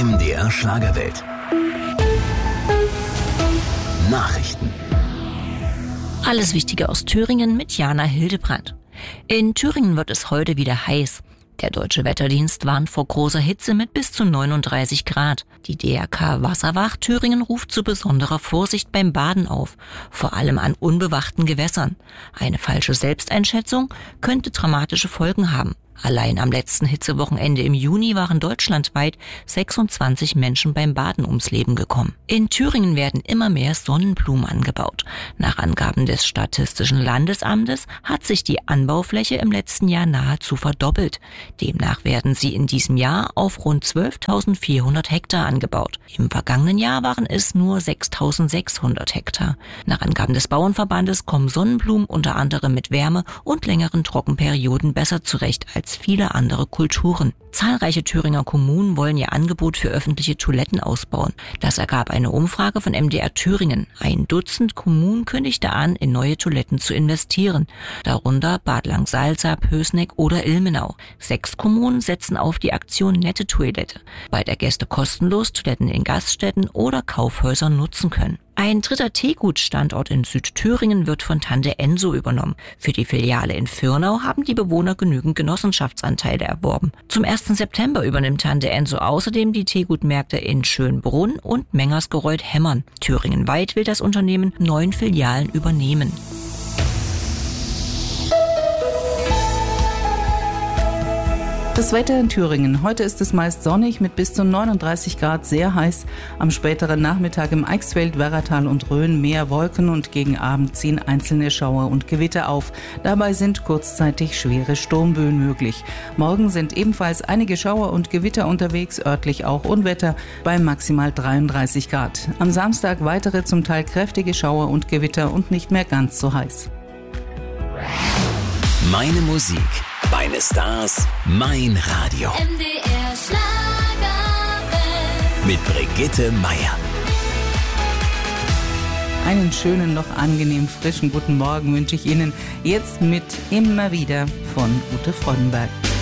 MDR Schlagerwelt. Nachrichten. Alles Wichtige aus Thüringen mit Jana Hildebrandt. In Thüringen wird es heute wieder heiß. Der Deutsche Wetterdienst warnt vor großer Hitze mit bis zu 39 Grad. Die DRK Wasserwacht Thüringen ruft zu besonderer Vorsicht beim Baden auf, vor allem an unbewachten Gewässern. Eine falsche Selbsteinschätzung könnte dramatische Folgen haben. Allein am letzten Hitzewochenende im Juni waren deutschlandweit 26 Menschen beim Baden ums Leben gekommen. In Thüringen werden immer mehr Sonnenblumen angebaut. Nach Angaben des Statistischen Landesamtes hat sich die Anbaufläche im letzten Jahr nahezu verdoppelt. Demnach werden sie in diesem Jahr auf rund 12.400 Hektar angebaut. Im vergangenen Jahr waren es nur 6.600 Hektar. Nach Angaben des Bauernverbandes kommen Sonnenblumen unter anderem mit Wärme und längeren Trockenperioden besser zurecht als viele andere Kulturen. Zahlreiche Thüringer Kommunen wollen ihr Angebot für öffentliche Toiletten ausbauen. Das ergab eine Umfrage von MDR Thüringen. Ein Dutzend Kommunen kündigte an, in neue Toiletten zu investieren. Darunter Bad Langsalza, Pößneck oder Ilmenau. 6 Kommunen setzen auf die Aktion Nette Toilette, bei der Gäste kostenlos Toiletten in Gaststätten oder Kaufhäusern nutzen können. Ein dritter Teegutstandort in Südthüringen wird von Tante Enso übernommen. Für die Filiale in Fürnau haben die Bewohner genügend Genossenschaftsanteile erworben. Zum 1. September übernimmt Tante Enso außerdem die Teegutmärkte in Schönbrunn und Mengersgereuth-Hemmern. Thüringenweit will das Unternehmen 9 Filialen übernehmen. Das Wetter in Thüringen. Heute ist es meist sonnig mit bis zu 39 Grad, sehr heiß. Am späteren Nachmittag im Eichsfeld, Werratal und Rhön mehr Wolken und gegen Abend ziehen einzelne Schauer und Gewitter auf. Dabei sind kurzzeitig schwere Sturmböen möglich. Morgen sind ebenfalls einige Schauer und Gewitter unterwegs, örtlich auch Unwetter bei maximal 33 Grad. Am Samstag weitere zum Teil kräftige Schauer und Gewitter und nicht mehr ganz so heiß. Meine Musik, meine Stars, mein Radio. MDR Schlagerwelt. Mit Brigitte Meier. Einen schönen, noch angenehm frischen guten Morgen wünsche ich Ihnen jetzt mit Immer wieder von Ute Freudenberg.